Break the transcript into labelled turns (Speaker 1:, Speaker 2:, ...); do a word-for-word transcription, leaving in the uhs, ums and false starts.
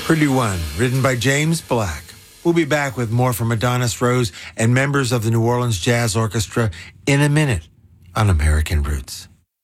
Speaker 1: Purdue One, written by James Black. We'll be back with more from Adonis Rose and members of the New Orleans Jazz Orchestra in a minute on American Roots.